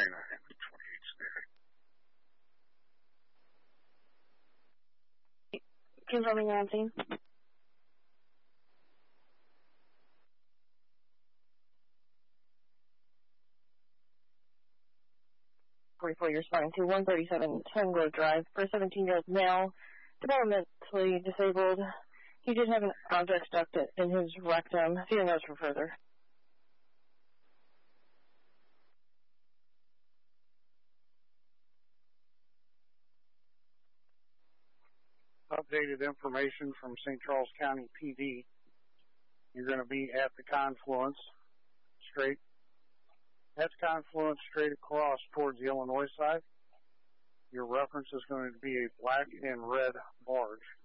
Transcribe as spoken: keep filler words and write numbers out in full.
twenty-nine, twenty-eight static. Confirming you're on scene. forty-four, you're responding to one thirty-seven Tango Drive for a seventeen-year-old male, developmentally disabled. He did have an object stuck in his rectum. See notes for further. Updated information from Saint Charles County P D. You're going to be at the confluence, straight. At the confluence, straight across towards the Illinois side. Your reference is going to be a black and red barge.